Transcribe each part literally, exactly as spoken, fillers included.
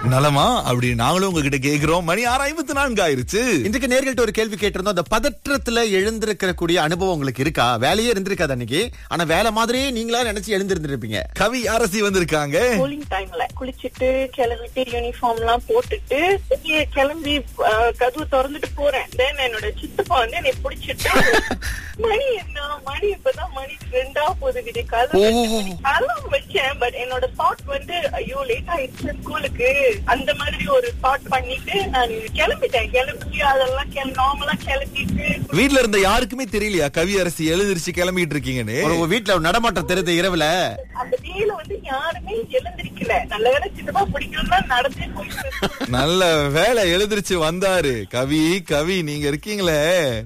நலமா அப்படி நாங்களும் உங்ககிட்ட கேக்குறோம். மணி ஆறு ஐம்பத்தி நான்கு ஆயிருச்சு. இன்றைக்கு நேர்கள்ட்ட ஒரு கேள்வி கேட்டிருந்தோம். அந்த பதற்றத்துல எழுந்திருக்கிற கூடிய அனுபவம் உங்களுக்கு இருக்கா? வேலையே இருந்திருக்காது அன்னைக்கு, ஆனா வேலை மாதிரியே நீங்களா நினைச்சு எழுந்திருந்திருப்பீங்க. கவி அரசி வந்திருக்காங்க. கூலிங் டைம்ல குளிச்சிட்டு கிளம்பிட்டு யூனிஃபார்ம் எல்லாம் போட்டுட்டு வெளியே கிளம்பி அஹ், கதவு திறந்துட்டு போறேன். தென் என்னோட சித்தப்பா வந்து என்னை பிடிச்சிட்டு மணி என்ன மணி இப்பதான் மணி ரெண்டா போகுது விடிய காலம் அலாம் வச்சேன். பட் என்னோட தாட் வந்து ஐயோ லேட் ஆயிடுச்சு ஸ்கூலுக்கு, அந்த மாதிரி ஒரு தாட் பண்ணிட்டு நான் கிளம்பிட்டேன். கிளம்பி அதெல்லாம் நார்மலா கிளம்பிட்டு வீட்ல இருந்த யாருக்குமே தெரியலையா கவி அரசி எழுந்திருச்சு கிளம்பிட்டு இருக்கீங்கன்னு? உங்க வீட்டுல ஒரு நடமாட்டம் தெரியுது இரவுல. அந்த டேல வந்து யாருமே எழுந்திருக்கல. நல்ல வேலை சித்தப்பா பிடிக்கணும்னா நடந்தே போயிட்டு நல்ல வேலை எழுந்திருச்சு வந்தாரு. கவி கவி நீங்க இருக்கீங்களே.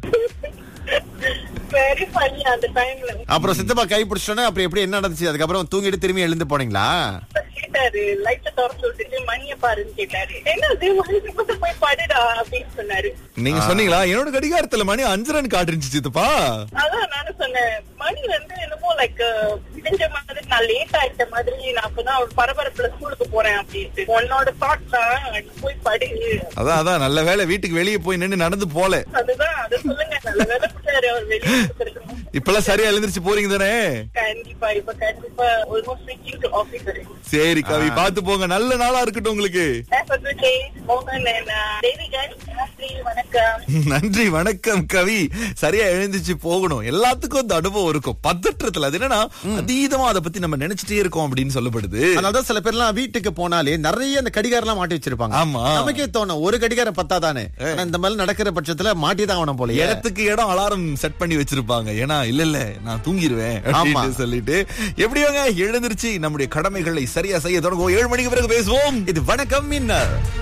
வெரி ஃபன்னி அந்த டைம்ல. அப்புறம் சித்தப்பா கை பிடிச்சோன்னே அப்புறம் எப்படி என்ன நடந்துச்சு? அதுக்கப்புறம் தூங்கிட்டு திரும்பி எழுந்து போனீங்களா? கேட்டாரு லைட்ட திறந்து விட்டுட்டு மணிய பாருன்னு கேட்டாரு. என்னது மணி போய் படுடா அப்படின்னு சொன்னாரு. நீங்க சொன்னீங்களா என்னோட கடிகாரத்துல மணி அஞ்சரன் காட்டுருச்சு சித்தப்பா? அதான் நானும் சொன்னேன் மணி வந்து என்னமோ லைக் விடிஞ்ச மாதிரி நான் லேட் ஆயிட்ட மாதிரி, நான் அப்பதான் ஒரு பரபரப்புல ஸ்கூலுக்கு போறேன் அப்படின்ட்டு. உன்னோட தாட் தான் போய் படு. அதான் அதான் நல்ல வேலை வீட்டுக்கு வெளியே போய் நின்னு நடந்து போல. அதுதான் அதை சொல்லுங்க. நல்ல வேலை விட்டாரு அவர் வெளியே. இப்பெல்லாம் சரியா எழுந்திருச்சு போறீங்க தானே? கண்டிப்பா இப்ப கண்டிப்பா ஆல்மோஸ்ட் ரீச்சிங் டு ஆபீஸ். சரி கவி பாத்து போங்க. நல்ல நாளா இருக்கட்டும் உங்களுக்கு. மோகன் தேவிகன் வணக்கம். நன்றி வணக்கம் கவி. சரியா எழுந்திருச்சு போகணும். எல்லாத்துக்கும் அந்த அனுபவம் இருக்கும் பதற்றத்துல. அது என்னன்னா அதீதமா அதை பத்தி நம்ம நினைச்சிட்டே இருக்கோம் அப்படின்னு சொல்லப்படுது. அதனாலதான் சில பேர் எல்லாம் வீட்டுக்கு போனாலே நிறைய அந்த கடிகாரம் எல்லாம் மாட்டி வச்சிருப்பாங்க. ஆமா நமக்கே தோணும் ஒரு கடிகாரம் பத்தாதானே. இந்த மாதிரி நடக்கிற பட்சத்துல மாட்டிதான் ஆகணும் போல. இடத்துக்கு இடம் அலாரம் செட் பண்ணி வச்சிருப்பாங்க. ஏன்னா இல்ல இல்ல நான் தூங்கிடுவேன் அப்படின்னு சொல்லிட்டு எப்படியோங்க எழுந்திருச்சு நம்முடைய கடமைகளை சரியா செய்ய தொடங்குவோம். ஏழு மணிக்கு பிறகு பேசுவோம். இது வணக்கம் மின்னல்.